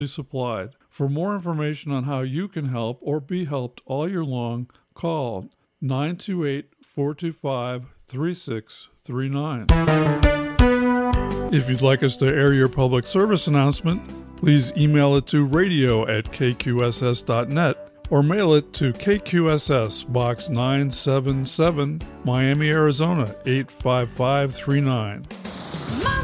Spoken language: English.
supplied. For more information on how you can help or be helped all year long, call 928-425-3639. If you'd like us to air your public service announcement, please email it to radio@kqss.net or mail it to KQSS Box 977, Miami, Arizona 85539.